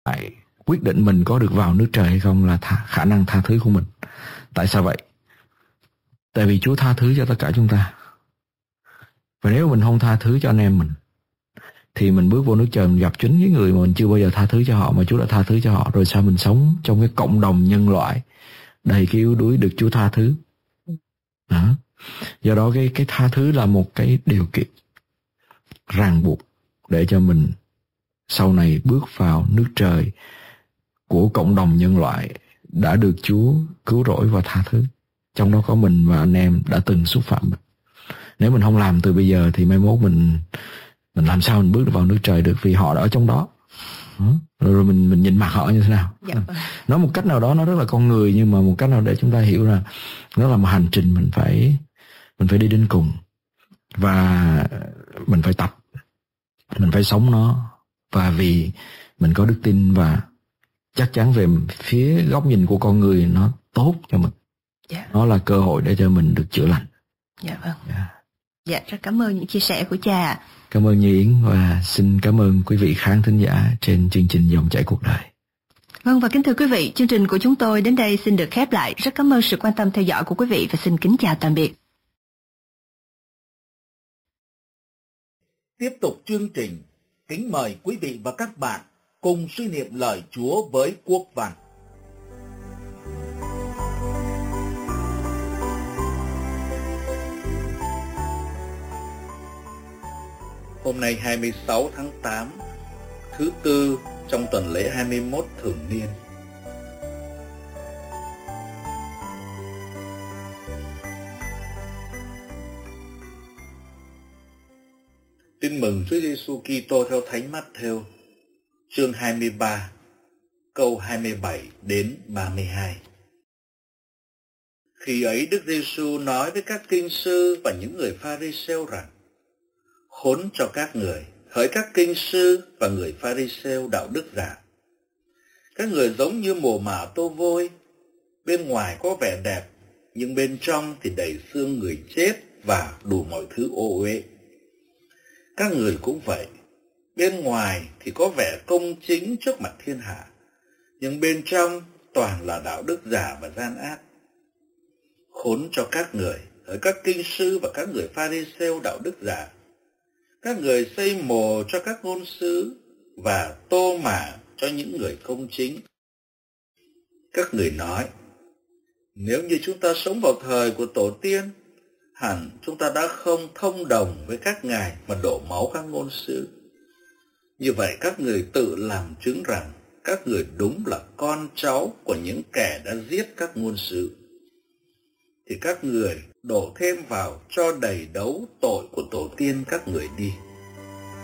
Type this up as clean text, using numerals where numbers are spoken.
lại quyết định mình có được vào nước trời hay không là khả năng tha thứ của mình. Tại sao vậy? Tại vì Chúa tha thứ cho tất cả chúng ta. Và nếu mình không tha thứ cho anh em mình, thì mình bước vô nước trời, mình gặp chính những người mà mình chưa bao giờ tha thứ cho họ, mà Chúa đã tha thứ cho họ. Rồi sao mình sống trong cái cộng đồng nhân loại đầy cái yếu đuối được Chúa tha thứ? Đó. Do đó cái tha thứ là một cái điều kiện ràng buộc để cho mình sau này bước vào nước trời của cộng đồng nhân loại đã được Chúa cứu rỗi và tha thứ. Trong đó có mình và anh em đã từng xúc phạm mình. Nếu mình không làm từ bây giờ thì mai mốt mình làm sao mình bước vào nước trời được, vì họ đã ở trong đó. Rồi mình nhìn mặt họ như thế nào. Nói một cách nào đó nó rất là con người, nhưng mà một cách nào để chúng ta hiểu là nó là một hành trình mình phải đi đến cùng, và mình phải tập, mình phải sống nó. Và vì mình có đức tin và chắc chắn về phía góc nhìn của con người nó tốt cho mình. Nó là cơ hội để cho mình được chữa lành. Dạ vâng. Dạ, rất cảm ơn những chia sẻ của cha. Cảm ơn Như Yến, và xin cảm ơn quý vị khán thính giả trên chương trình Dòng chảy cuộc đời. Vâng, và kính thưa quý vị, chương trình của chúng tôi đến đây xin được khép lại. Rất cảm ơn sự quan tâm theo dõi của quý vị và xin kính chào tạm biệt. Tiếp tục chương trình, kính mời quý vị và các bạn cùng suy niệm lời Chúa với Quốc Văn. Hôm nay 26 tháng 8, thứ Tư trong tuần lễ 21 thường niên. Tin mừng Chúa Giêsu Kitô theo Thánh Mát-thêu, chương 23, câu 27 đến 32. Khi ấy Đức Giêsu nói với các kinh sư và những người Pha-ri-sêu rằng: Khốn cho các người, hỡi các kinh sư và người Pha-ri-sêu đạo đức giả! Các người giống như mồ mả tô vôi, bên ngoài có vẻ đẹp, nhưng bên trong thì đầy xương người chết và đủ mọi thứ ô uế. Các người cũng vậy, bên ngoài thì có vẻ công chính trước mặt thiên hạ, nhưng bên trong toàn là đạo đức giả và gian ác. Khốn cho các người, hỡi các kinh sư và các người Pha-ri-sêu đạo đức giả! Các người xây mồ cho các ngôn sứ và tô mả cho những người công chính. Các người nói: Nếu như chúng ta sống vào thời của tổ tiên, hẳn chúng ta đã không thông đồng với các ngài mà đổ máu các ngôn sứ. Như vậy các người tự làm chứng rằng các người đúng là con cháu của những kẻ đã giết các ngôn sứ. Thì các người đổ thêm vào cho đầy đấu tội của tổ tiên các người đi.